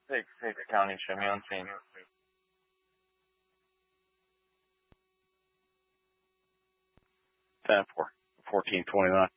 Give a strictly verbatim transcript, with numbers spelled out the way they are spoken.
Six, six County, show me on scene. ten four, fourteen twenty-nine.